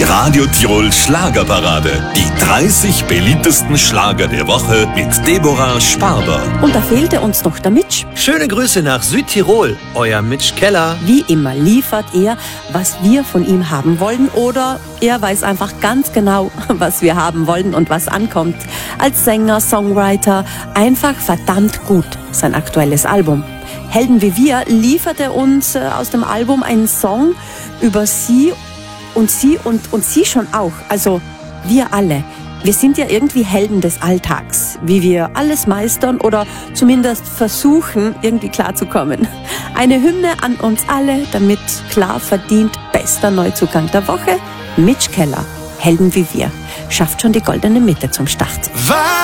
Die Radio Tirol Schlagerparade. Die 30 beliebtesten Schlager der Woche mit Deborah Sparber. Und da fehlte uns noch der Mitch. Schöne Grüße nach Südtirol, euer Mitch Keller. Wie immer liefert er, was wir von ihm haben wollen, oder er weiß einfach ganz genau, was wir haben wollen und was ankommt. Als Sänger, Songwriter, einfach verdammt gut. Sein aktuelles Album Helden wie wir liefert er uns aus dem Album einen Song über sie und sie schon auch. Also wir alle. Wir sind ja irgendwie Helden des Alltags, wie wir alles meistern oder zumindest versuchen, irgendwie klarzukommen. Eine Hymne an uns alle, damit klar verdient bester Neuzugang der Woche, Mitch Keller, Helden wie wir, schafft schon die goldene Mitte zum Start.